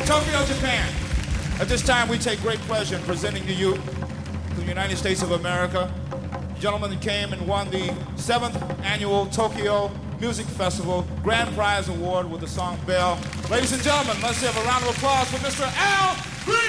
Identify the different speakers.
Speaker 1: Tokyo, Japan. At this time, we take great pleasure in presenting to you the United States of America. Gentlemen that came and won the 7th annual Tokyo Music Festival Grand Prize Award with the song Bell. Ladies and gentlemen, let's have a round of applause for Mr. Al Green.